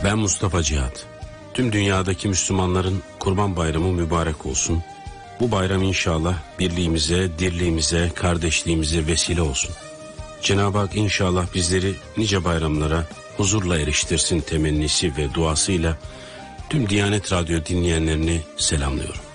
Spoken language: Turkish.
Ben Mustafa Cihat. Tüm dünyadaki Müslümanların Kurban Bayramı mübarek olsun. Bu bayram inşallah birliğimize, dirliğimize, kardeşliğimize vesile olsun. Cenab-ı Hak inşallah bizleri nice bayramlara huzurla eriştirsin temennisi ve duasıyla tüm Diyanet Radyo dinleyenlerini selamlıyorum.